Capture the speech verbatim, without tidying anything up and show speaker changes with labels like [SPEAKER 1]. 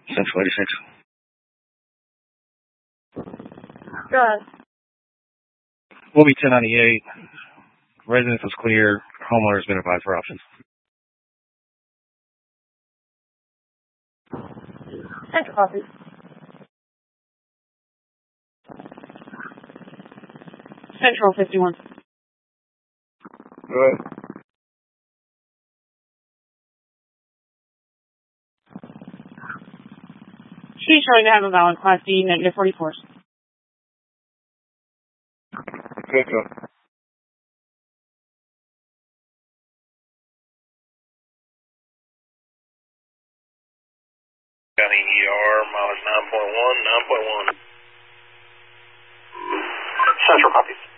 [SPEAKER 1] Central eighty-six.
[SPEAKER 2] Go ahead.
[SPEAKER 1] We'll be ten ninety-eight. Residence is clear. Homeowner has been advised for options.
[SPEAKER 2] Central copy. Central fifty-one.
[SPEAKER 1] Go ahead.
[SPEAKER 2] She's showing to have a valid Class D negative forty-fours.
[SPEAKER 1] Okay, go.
[SPEAKER 3] County E R, mileage nine point one, nine point one.
[SPEAKER 4] Central copies.